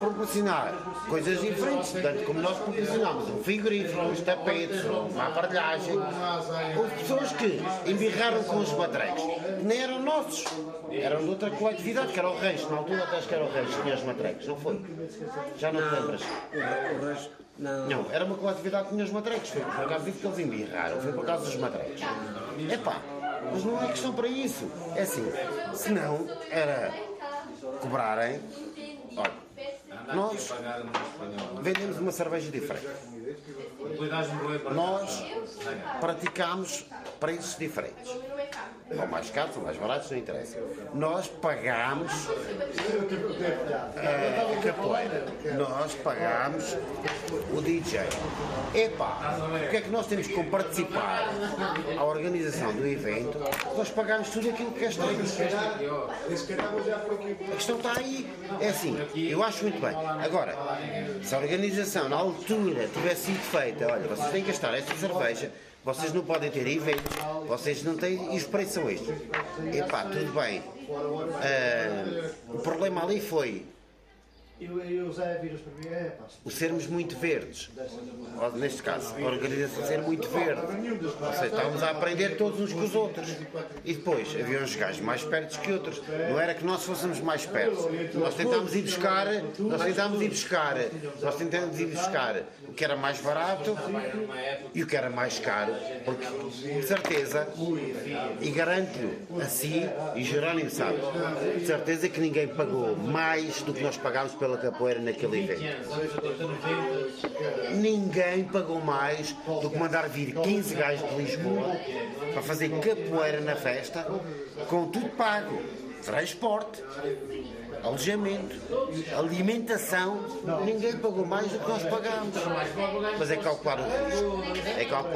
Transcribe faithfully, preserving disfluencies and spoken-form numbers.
proporcionar coisas diferentes, tanto como nós proporcionamos um frigorífico, uns tapetes, uma aparelhagem. Houve pessoas que embirraram com os matrecos, que nem eram nossos, eram de outra coletividade, que era o Reis, na altura até acho que era o Reis que tinha os matrecos, não foi? Já não te lembras? O Reis, não. Não, era uma coletividade que tinha os matrecos, foi por acaso disso que eles embirraram, foi por causa dos matrecos. Epá, mas não é questão para isso, é assim, senão era cobrarem, olha, nós vendemos uma cerveja diferente. Nós praticamos preços diferentes. Ou mais caros, ou mais baratos, não interessa. Nós pagamos a capoeira. Nós pagamos o D J. Epá, o que é que nós temos que participar à organização do evento? Nós pagamos tudo aquilo que é estranho. A questão está aí. É assim, eu acho muito bem. Agora, se a organização na altura tivesse sido feita, olha, vocês têm que gastar esta cerveja, vocês não podem ter eventos, vocês não têm, e os preços são estes. Epá, tudo bem. Uh, o problema ali foi o sermos muito verdes, ou, neste caso, a organização ser muito verde, ou seja, estávamos a aprender todos uns com os outros, e depois havia uns gajos mais perto que outros, não era que nós fôssemos mais perto, nós tentámos ir buscar, nós tentámos ir buscar, nós tentámos ir buscar o que era mais barato e o que era mais caro, porque, de certeza, e garanto-lhe a si, e Jerónimo sabe, de certeza que ninguém pagou mais do que nós pagámos pela capoeira naquele evento. Ninguém pagou mais do que mandar vir quinze gajos de Lisboa para fazer capoeira na festa, com tudo pago. Transporte, alojamento, alimentação, ninguém pagou mais do que nós pagámos. Mas é calcular o risco. É calcular